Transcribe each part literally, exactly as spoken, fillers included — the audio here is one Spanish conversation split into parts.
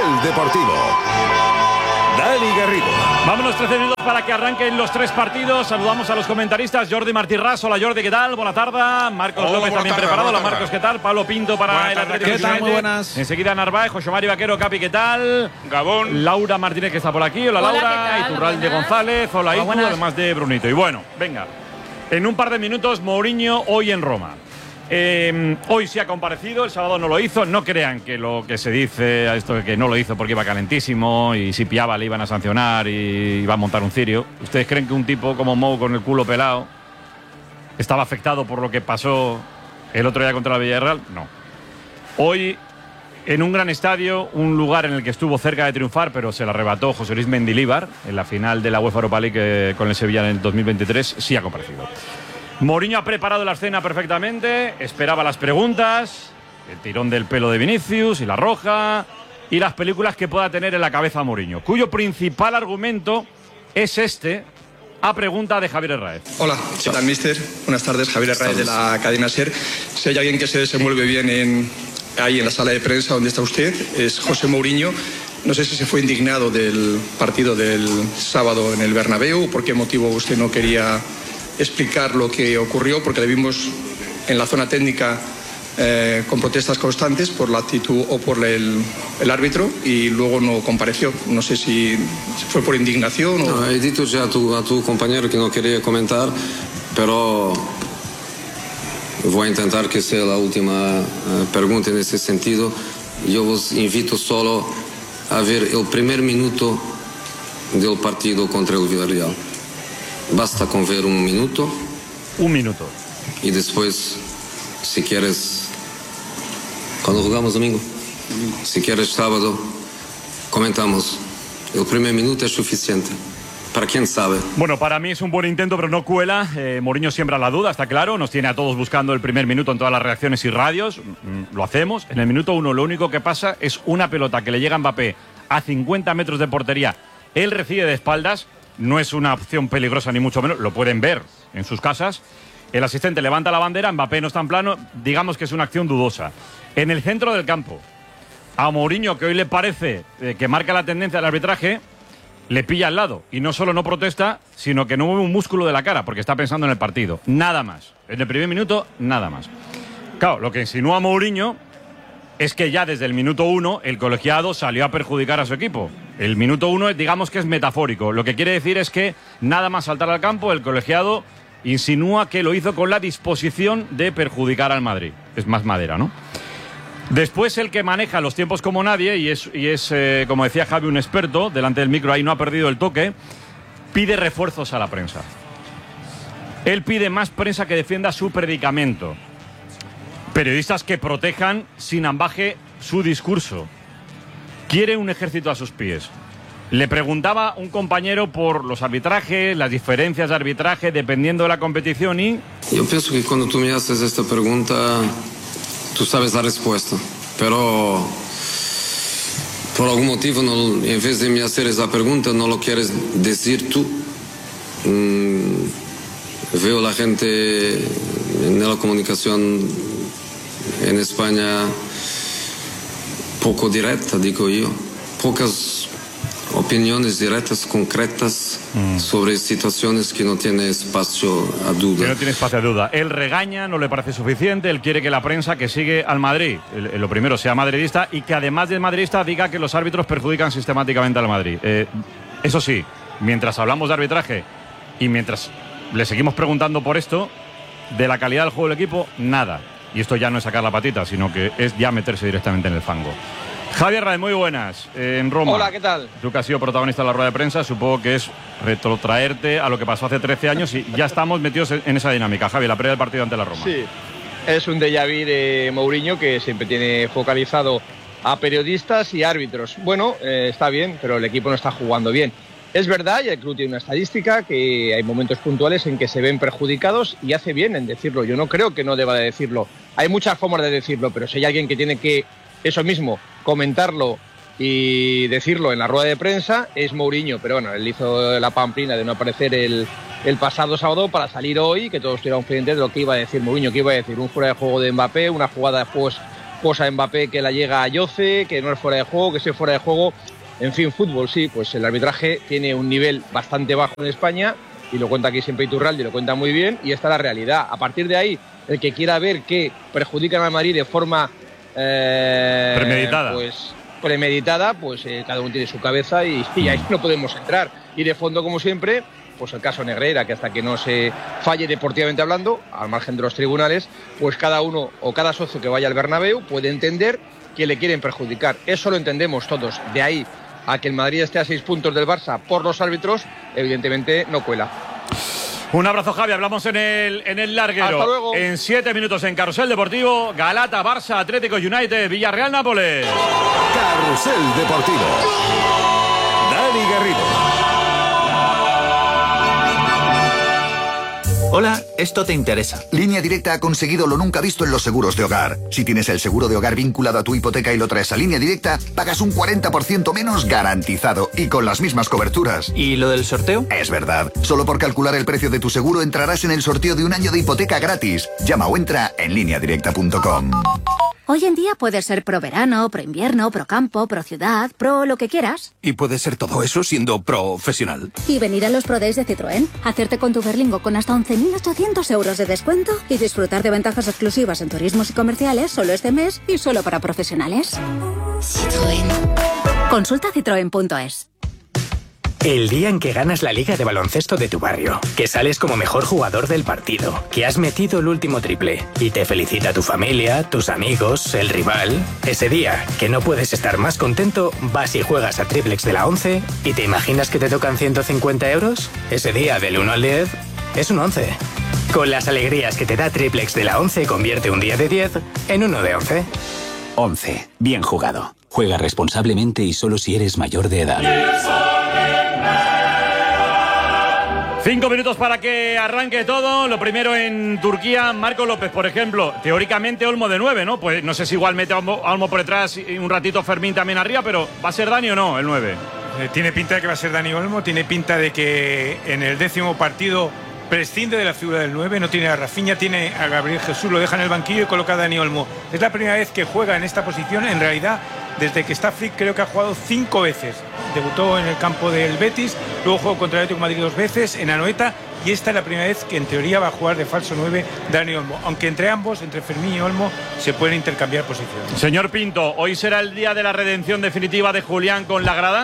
Capital Deportivo. Dani Garrido. Vámonos, trece minutos para que arranquen los tres partidos. Saludamos a los comentaristas. Jordi Martí Ras. Hola, Jordi, ¿qué tal? Buena tarde. Marcos Hola, López también tarde, preparado. Hola, tarde. Marcos, ¿qué tal? Pablo Pinto para Buena el tarde, Atlético. ¿qué tal? Muy buenas. Enseguida Narváez, José Mario Vaquero, Capi, ¿qué tal? Gabón. Laura Martínez, que está por aquí. Hola, Hola, Laura. ¿qué tal? Iturralde Buenas. González. Hola, Hola, Itu, buenas. además de Brunito. Y bueno, venga. En un par de minutos, Mourinho hoy en Roma. Eh, hoy sí ha comparecido, el sábado no lo hizo. No crean que lo que se dice a esto de que no lo hizo porque iba calentísimo y si piaba le iban a sancionar y iba a montar un cirio. ¿Ustedes creen que un tipo como Mou con el culo pelado estaba afectado por lo que pasó el otro día contra la Villarreal? No. Hoy, en un gran estadio, un lugar en el que estuvo cerca de triunfar, pero se la arrebató José Luis Mendilibar en la final de la UEFA Europa League eh, con el Sevilla en el dos mil veintitrés, sí ha comparecido. Mourinho ha preparado la escena perfectamente, esperaba las preguntas, el tirón del pelo de Vinicius y la roja, y las películas que pueda tener en la cabeza Mourinho, cuyo principal argumento es este, a pregunta de Javier Herráez. Hola, ¿qué tal, mister? Buenas tardes, Javier Herráez de la cadena SER. Si hay alguien que se desenvuelve bien en, ahí en la sala de prensa donde está usted, es José Mourinho. No sé si se fue indignado del partido del sábado en el Bernabéu, por qué motivo usted no quería explicar lo que ocurrió, porque le vimos en la zona técnica eh, con protestas constantes por la actitud o por el, el árbitro, y luego no compareció. No sé si fue por indignación o... No, he dicho ya a tu, a tu compañero que no quería comentar, pero voy a intentar que sea la última uh, pregunta en ese sentido. Yo os invito solo a ver el primer minuto del partido contra el Villarreal. Basta con ver un minuto. Un minuto. Y después, si quieres, cuando jugamos domingo, si quieres sábado, comentamos. El primer minuto es suficiente. Para quién sabe. Bueno, para mí es un buen intento, pero no cuela. Eh, Mourinho siembra la duda, está claro. Nos tiene a todos buscando el primer minuto en todas las reacciones y radios. Mm, lo hacemos. En el minuto uno lo único que pasa es una pelota que le llega a Mbappé a cincuenta metros de portería. Él recibe de espaldas. No es una opción peligrosa ni mucho menos, lo pueden ver en sus casas. El asistente levanta la bandera, Mbappé no está en plano, digamos que es una acción dudosa. En el centro del campo, a Mourinho, que hoy le parece eh, que marca la tendencia del arbitraje, le pilla al lado. Y no solo no protesta, sino que no mueve un músculo de la cara, porque está pensando en el partido. Nada más. En el primer minuto, nada más. Claro, lo que insinúa Mourinho es que ya desde el minuto uno el colegiado salió a perjudicar a su equipo. El minuto uno, digamos que es metafórico. Lo que quiere decir es que nada más saltar al campo, el colegiado insinúa que lo hizo con la disposición de perjudicar al Madrid. Es más madera, ¿no? Después el que maneja los tiempos como nadie, y es, y es eh, como decía Javi, un experto, delante del micro ahí no ha perdido el toque, pide refuerzos a la prensa. Él pide más prensa que defienda su predicamento. Periodistas que protejan sin ambaje su discurso. Quiere un ejército a sus pies. Le preguntaba un compañero por los arbitrajes, las diferencias de arbitraje dependiendo de la competición y... Yo pienso que cuando tú me haces esta pregunta, tú sabes la respuesta. Pero por algún motivo, no, en vez de me hacer esa pregunta, no lo quieres decir tú. Mm, veo la gente en la comunicación en España poco directa, digo yo. Pocas opiniones directas, concretas, mm. sobre situaciones que no tienen espacio a duda. Que no tiene espacio a duda. Él regaña, no le parece suficiente, él quiere que la prensa que sigue al Madrid, el, lo primero sea madridista, y que además de madridista diga que los árbitros perjudican sistemáticamente al Madrid. Eh, eso sí, mientras hablamos de arbitraje y mientras le seguimos preguntando por esto, de la calidad del juego del equipo, nada. Y esto ya no es sacar la patita, sino que es ya meterse directamente en el fango. Javier Herráez, muy buenas. Eh, en Roma. Hola, ¿qué tal? Tú que has sido protagonista de la rueda de prensa, supongo que es retrotraerte a lo que pasó hace trece años y ya estamos metidos en esa dinámica. Javier, la previa del partido ante la Roma. Sí, es un déjà vu de Mourinho que siempre tiene focalizado a periodistas y árbitros. Bueno, eh, está bien, pero el equipo no está jugando bien. Es verdad, y el club tiene una estadística, que hay momentos puntuales en que se ven perjudicados y hace bien en decirlo. Yo no creo que no deba de decirlo. Hay muchas formas de decirlo, pero si hay alguien que tiene que, eso mismo, comentarlo y decirlo en la rueda de prensa, es Mourinho. Pero bueno, él hizo la pamplina de no aparecer el, el pasado sábado para salir hoy, que todos estuviéramos pendientes de lo que iba a decir Mourinho, que iba a decir un fuera de juego de Mbappé, una jugada después pues a Mbappé que la llega a Yoce, que no es fuera de juego, que sí es fuera de juego. En fin, fútbol sí, pues el arbitraje tiene un nivel bastante bajo en España y lo cuenta aquí siempre Iturralde y lo cuenta muy bien y esta es la realidad. A partir de ahí, el que quiera ver que perjudican al Madrid de forma eh, premeditada, pues premeditada, pues eh, cada uno tiene su cabeza y, y ahí no podemos entrar. Y de fondo, como siempre, pues el caso Negreira, que hasta que no se falle deportivamente hablando, al margen de los tribunales, pues cada uno o cada socio que vaya al Bernabéu puede entender que le quieren perjudicar. Eso lo entendemos todos. De ahí a que el Madrid esté a seis puntos del Barça por los árbitros, evidentemente no cuela. Un abrazo, Javi. Hablamos en el, en el larguero. Hasta luego. En siete minutos en Carrusel Deportivo, Galata, Barça, Atlético United, Villarreal, Nápoles. Carrusel Deportivo. Dani Garrido. Hola, esto te interesa. Línea Directa ha conseguido lo nunca visto en los seguros de hogar. Si tienes el seguro de hogar vinculado a tu hipoteca y lo traes a Línea Directa, pagas un cuarenta por ciento menos garantizado y con las mismas coberturas. ¿Y lo del sorteo? Es verdad. Solo por calcular el precio de tu seguro entrarás en el sorteo de un año de hipoteca gratis. Llama o entra en línea directa punto com. Hoy en día puedes ser pro verano, pro invierno, pro campo, pro ciudad, pro lo que quieras. Y puedes ser todo eso siendo profesional. Y venir a los Pro Days de Citroën, hacerte con tu Berlingo con hasta once mil ochocientos euros de descuento y disfrutar de ventajas exclusivas en turismos y comerciales solo este mes y solo para profesionales. Citroën. Consulta citroen punto es. El día en que ganas la liga de baloncesto de tu barrio, que sales como mejor jugador del partido, que has metido el último triple y te felicita tu familia, tus amigos, el rival. Ese día, que no puedes estar más contento, vas y juegas a Triplex de la once y te imaginas que te tocan ciento cincuenta euros. Ese día, del uno al diez, es un once. Con las alegrías que te da Triplex de la once, convierte un día de diez en uno de once. once. Bien jugado. Juega responsablemente y solo si eres mayor de edad. Cinco minutos para que arranque todo. Lo primero en Turquía, Marco López, por ejemplo. Teóricamente Olmo de nueve, ¿no? Pues no sé si igual mete a Olmo, a Olmo por detrás y un ratito Fermín también arriba, pero ¿va a ser Dani o no el nueve? Eh, tiene pinta de que va a ser Dani Olmo, tiene pinta de que en el décimo partido prescinde de la figura del nueve, no tiene a Rafinha, tiene a Gabriel Jesús, lo deja en el banquillo y coloca a Dani Olmo. Es la primera vez que juega en esta posición, en realidad, desde que está Flick creo que ha jugado cinco veces. Debutó en el campo del Betis, luego jugó contra el Atlético de Madrid dos veces, en Anoeta, y esta es la primera vez que en teoría va a jugar de falso nueve Dani Olmo. Aunque entre ambos, entre Fermín y Olmo, se pueden intercambiar posiciones. Señor Pinto, ¿hoy será el día de la redención definitiva de Julián con la grada?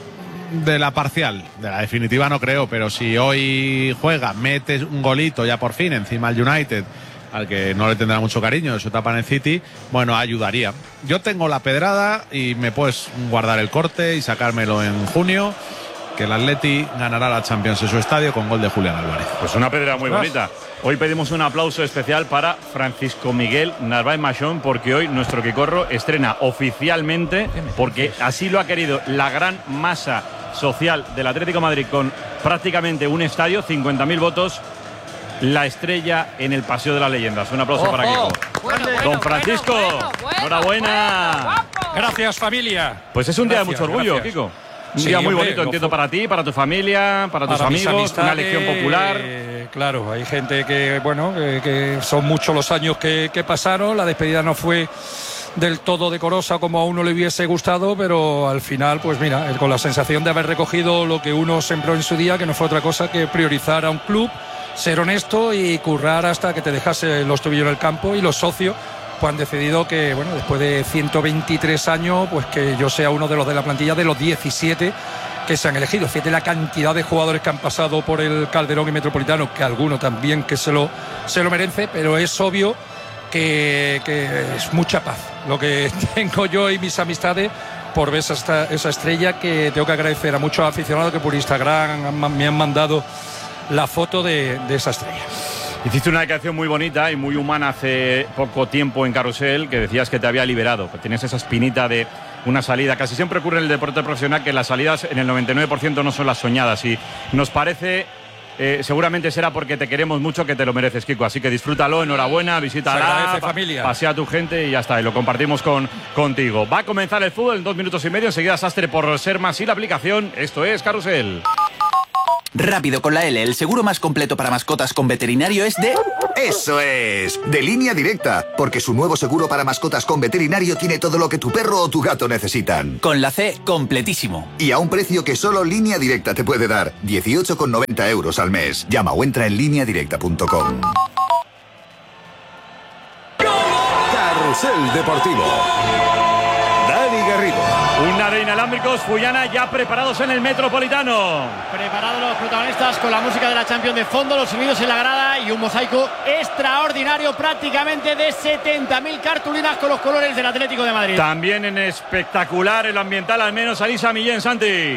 De la parcial, de la definitiva no creo, pero si hoy juega, mete un golito ya por fin encima al United, al que no le tendrá mucho cariño de su etapa en el City, bueno, ayudaría. Yo tengo la pedrada y me puedes guardar el corte y sacármelo en junio, que el Atleti ganará la Champions en su estadio con gol de Julián Álvarez. Pues una pedrada muy bonita. Hoy pedimos un aplauso especial para Francisco Miguel Narváez Machón, porque hoy nuestro Quicorro estrena oficialmente, porque así lo ha querido la gran masa social del Atlético de Madrid, con prácticamente un estadio, cincuenta mil votos, la estrella en el Paseo de las Leyendas. Un aplauso. ¡Ojo! Para Kiko. Bueno, bueno, Don Francisco, bueno, bueno, bueno, enhorabuena. Bueno, gracias, familia. Pues es un gracias, día de mucho orgullo, gracias. Kiko. Un sí, día muy hombre, bonito, entiendo, fue... para ti, para tu familia, para tus para amigos, una elección popular. Eh, claro, hay gente que, bueno, que, que son muchos los años que, que pasaron. La despedida no fue del todo decorosa como a uno le hubiese gustado, pero al final, pues mira, con la sensación de haber recogido lo que uno sembró en su día, que no fue otra cosa que priorizar a un club, ser honesto y currar hasta que te dejase los tobillos en el campo, y los socios pues han decidido que, bueno, después de ciento veintitrés años, pues que yo sea uno de los de la plantilla de los diecisiete que se han elegido. Fíjate la cantidad de jugadores que han pasado por el Calderón y Metropolitano, que alguno también que se lo, se lo merece, pero es obvio que, que es mucha paz lo que tengo yo y mis amistades por ver esa, esa estrella, que tengo que agradecer a muchos aficionados que por Instagram me han mandado la foto de, de esa estrella. Hiciste una declaración muy bonita y muy humana hace poco tiempo en Carrusel, que decías que te había liberado, que tienes esa espinita de una salida. Casi siempre ocurre en el deporte profesional que las salidas en el noventa y nueve por ciento no son las soñadas, y nos parece, eh, seguramente será porque te queremos mucho, que te lo mereces, Kiko. Así que disfrútalo, enhorabuena, visítala, familia. Pasea a tu gente y ya está, y lo compartimos con, contigo. Va a comenzar el fútbol en dos minutos y medio, enseguida Sastre por Ser Más y la aplicación. Esto es Carrusel. Rápido con la L, el seguro más completo para mascotas con veterinario es de Eso es, de Línea Directa, porque su nuevo seguro para mascotas con veterinario tiene todo lo que tu perro o tu gato necesitan. Con la C, completísimo. Y a un precio que solo Línea Directa te puede dar, dieciocho con noventa euros al mes. Llama o entra en línea directa punto com. Carrusel Deportivo. Dani Garrido. Una de inalámbricos, Fullana, ya preparados en el Metropolitano. Preparados los protagonistas con la música de la Champions de fondo, los sonidos en la grada y un mosaico extraordinario, prácticamente de setenta mil cartulinas con los colores del Atlético de Madrid. También en espectacular el ambiental, al menos Alisa Millén, Santi.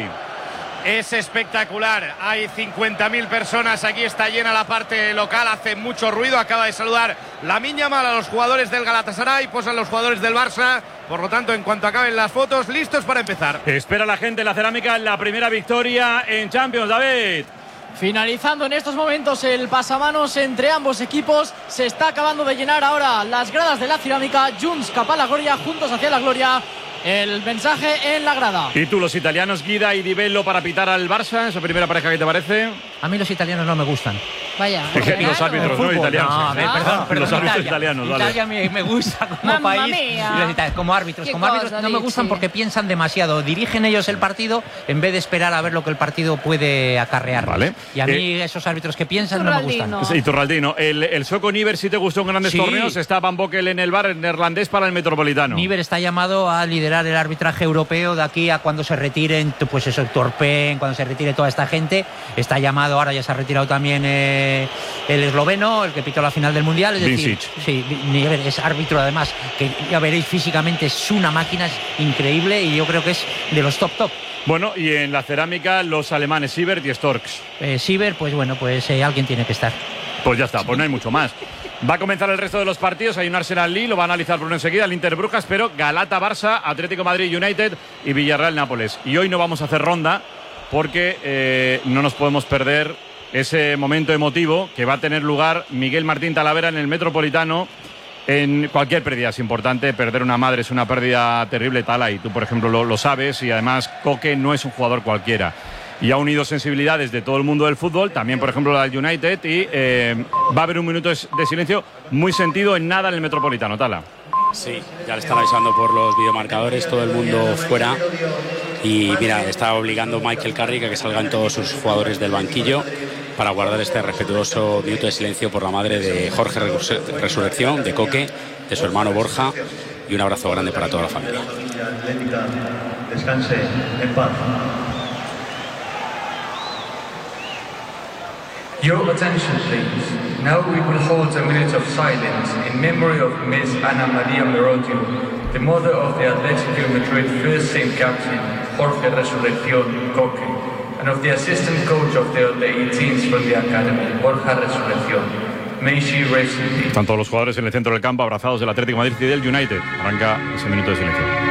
Es espectacular, hay cincuenta mil personas, aquí está llena la parte local, hace mucho ruido, acaba de saludar Lamine Yamal a los jugadores del Galatasaray, posan los jugadores del Barça, por lo tanto en cuanto acaben las fotos, listos para empezar. Espera la gente en la cerámica la primera victoria en Champions, David. Finalizando en estos momentos el pasamanos entre ambos equipos, se está acabando de llenar ahora las gradas de la cerámica, Junts cap a la gloria, juntos hacia la gloria. El mensaje en la grada. ¿Y tú, los italianos, Guida y Di Bello, para pitar al Barça? ¿Esa primera pareja que te parece? A mí los italianos no me gustan. Vaya. Los árbitros, no italianos. No, a ver, perdón, perdón, los árbitros Italia. italianos, vale. Italia me, me gusta como Mamma país. mía. Y los italianos, como árbitros. Qué Como árbitros cosa, no me gustan Richie. porque piensan demasiado. Dirigen ellos el partido en vez de esperar a ver lo que el partido puede acarrear. Vale. Y a mí Eh, esos árbitros que piensan no me gustan. Sí, Turraldino. El, el sueco Niver sí te gustó en grandes Sí. torneos. Está Van Bokel en el bar el neerlandés para el Metropolitano. Niver está llamado a liderar el arbitraje europeo de aquí a cuando se retiren, pues eso, Torpen, cuando se retire toda esta gente. Está llamado, ahora ya se ha retirado también eh, el esloveno, el que pitó la final del Mundial. Es decir, Vincic. sí, Niver es árbitro además, que ya veréis físicamente es una máquina, es increíble y yo creo que es de los top top. Bueno, y en la cerámica los alemanes Siebert y Storks. Eh, Siever, pues bueno, pues eh, alguien tiene que estar. Pues ya está, pues no hay mucho más. Va a comenzar el resto de los partidos. Hay un Arsenal-Lille, lo va a analizar Bruno enseguida. El Inter-Brujas, pero Galata-Barça, Atlético Madrid-United y Villarreal-Nápoles. Y hoy no vamos a hacer ronda porque eh, no nos podemos perder ese momento emotivo que va a tener lugar Miguel Martín Talavera en el Metropolitano. En cualquier pérdida es importante, perder una madre es una pérdida terrible, Tala, y tú, por ejemplo, lo, lo sabes, y además Coque no es un jugador cualquiera. Y ha unido sensibilidades de todo el mundo del fútbol, también, por ejemplo, la del United, y eh, va a haber un minuto de silencio muy sentido en nada en el Metropolitano, Tala. Sí, ya le están avisando por los videomarcadores, todo el mundo fuera. Y mira, está obligando Michael Carrick a que salgan todos sus jugadores del banquillo para guardar este respetuoso minuto de silencio por la madre de Jorge Resurrección, de Coque, de su hermano Borja, y un abrazo grande para toda la familia. Descanse en paz. Your attention, please. Now we will hold a minute of silence in memory of Miss Ana María Merodio, the mother of the Atlético Madrid first team captain, Jorge Resurrección Coque, and of the assistant coach of the under eighteens from the academy, Borja Resurrección. May she rest in peace. Están todos los jugadores en el centro del campo abrazados del Atlético de Madrid y del United. Arranca ese minuto de silencio.